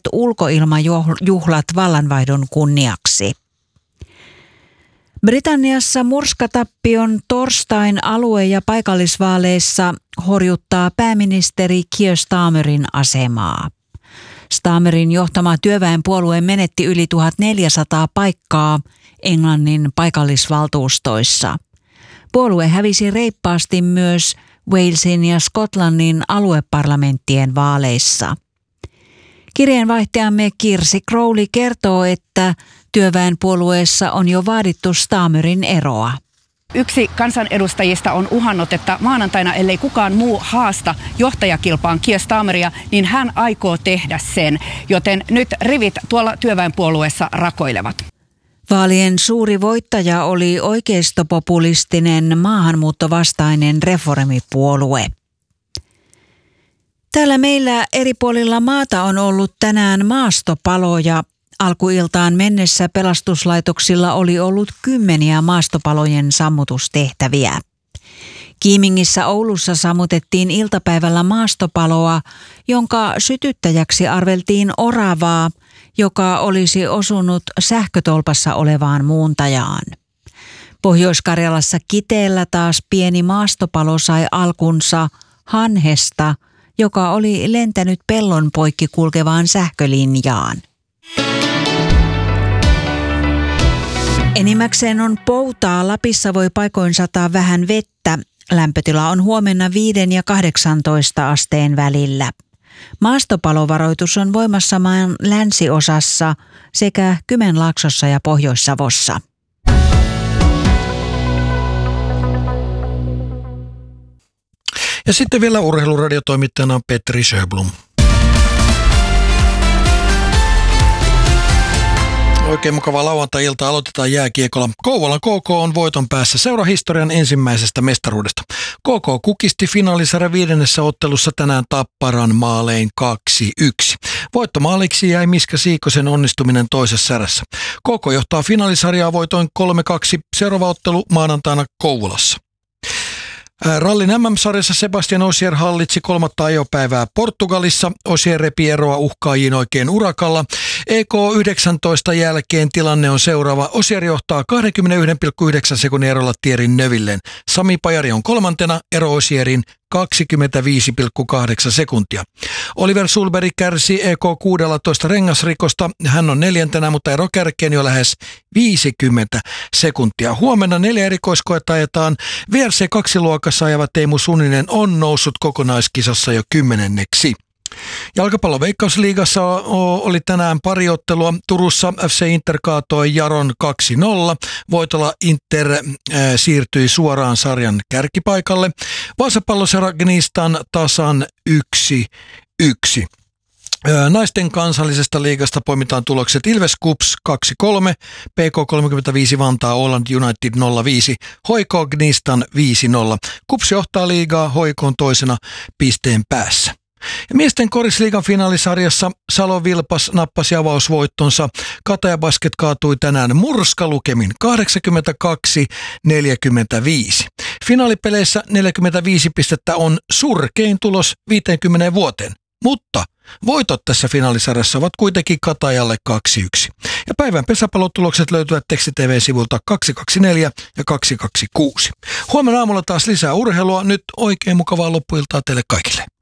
ulkoilmajuhlat vallanvaihdon kunniaksi. Britanniassa murskatappion torstain alue- ja paikallisvaaleissa horjuttaa pääministeri Keir Starmerin asemaa. Starmerin johtama työväenpuolue menetti yli 1400 paikkaa Englannin paikallisvaltuustoissa. Puolue hävisi reippaasti myös Walesin ja Skotlannin alueparlamenttien vaaleissa. Kirjeenvaihtajamme Kirsi Crowley kertoo, että työväenpuolueessa on jo vaadittu Starmerin eroa. Yksi kansanedustajista on uhannut, että maanantaina, ellei kukaan muu haasta johtajakilpaan Keir Starmeria, niin hän aikoo tehdä sen, joten nyt rivit tuolla työväenpuolueessa rakoilevat. Vaalien suuri voittaja oli oikeistopopulistinen maahanmuuttovastainen reformipuolue. Täällä meillä eri puolilla maata on ollut tänään maastopaloja. Alkuiltaan mennessä pelastuslaitoksilla oli ollut 10 maastopalojen sammutustehtäviä. Kiimingissä Oulussa sammutettiin iltapäivällä maastopaloa, jonka sytyttäjäksi arveltiin oravaa, joka olisi osunut sähkötolpassa olevaan muuntajaan. Pohjois-Karjalassa Kiteellä taas pieni maastopalo sai alkunsa hanhesta, joka oli lentänyt pellon poikki kulkevaan sähkölinjaan. Enimmäkseen on poutaa. Lapissa voi paikoin sataa vähän vettä. Lämpötila on huomenna 5 ja 18 asteen välillä. Maastopalovaroitus on voimassa maan länsiosassa sekä Kymenlaaksossa ja Pohjois-Savossa. Ja sitten vielä urheiluradiotoimittajana on Petri Sjöblom. Oikein mukava lauantai-ilta. Aloitetaan jääkiekolla. Kouvolan KK on voiton päässä seurahistorian ensimmäisestä mestaruudesta. KK kukisti finaalisarjan 5. ottelussa tänään Tapparan maalein 2-1. Voittomaaliksi jäi Miska Siikosen onnistuminen toisessa särässä. KK johtaa finaalisarjaa voitoin 3-2. Seuraava ottelu maanantaina Kouvolassa. Rallin MM-sarjassa Sebastian Ogier hallitsi 3. ajopäivää Portugalissa. Ogier repi eroa uhkaajiin oikein urakalla. EK19 jälkeen tilanne on seuraava. Ogier johtaa 21,9 sekunnin erolla Thierry Neuvilleen. Sami Pajari on 3. ero Ogierin 25,8 sekuntia. Oliver Sulberg kärsi EK16 rengasrikosta. Hän on 4. mutta ero kärkeen jo lähes 50 sekuntia. Huomenna 4 erikoiskoetta ajetaan. VRC2-luokassa ajava Teemu Suninen on noussut kokonaiskisassa jo 10. Jalkapallon Veikkausliigassa oli tänään pari ottelua. Turussa FC Inter kaatoi Jaron 2-0. Voitolla Inter siirtyi suoraan sarjan kärkipaikalle. Vaasapalloseura Gnistan tasan 1-1. Naisten kansallisesta liigasta poimitaan tulokset Ilves KuPS 2-3, PK35 Vantaa Åland United 0-5, HJK Gnistan 5-0. KuPS johtaa liigaa, HJK on toisena pisteen päässä. Ja miesten korisliigan finaalisarjassa Salo Vilpas nappasi avausvoittonsa. Kataja Basket kaatui tänään murskalukemin 82-45. Finaalipeleissä 45 pistettä on surkein tulos 50 vuoteen, mutta voitot tässä finaalisarjassa ovat kuitenkin Katajalle 2-1. Ja päivän pesäpallotulokset löytyvät Teksti-TV-sivulta 224 ja 226. Huomenna aamulla taas lisää urheilua. Nyt oikein mukavaa loppuiltaa teille kaikille.